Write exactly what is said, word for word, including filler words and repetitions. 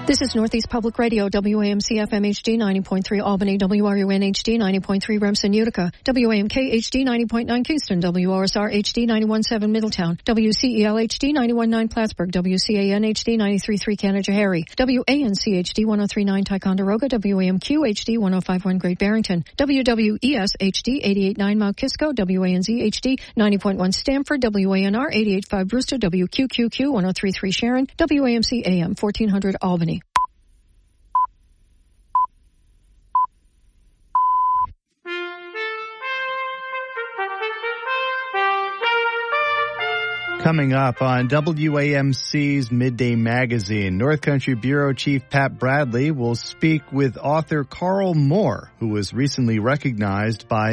This is Northeast Public Radio, W A M C F M H D ninety point three Albany, W R U N H D ninety point three Remsen, Utica, W A M K H D ninety point nine Kingston, W O S R H D ninety-one point seven Middletown, W C E L H D ninety-one point nine Plattsburgh, W C A N H D ninety-three point three Canajoharie, W A N C H D one oh three point nine Ticonderoga, W A M Q H D one oh five point one Great Barrington, W W E S H D eighty-eight point nine Mount Kisco, W A N Z H D ninety point one Stamford, W A N R eighty-eight point five Brewster, W Q Q Q one oh three point three Sharon, W A M C A M fourteen hundred Albany. Coming up on W A M C's Midday Magazine, North Country Bureau Chief Pat Bradley will speak with author Carl Moore, who was recently recognized by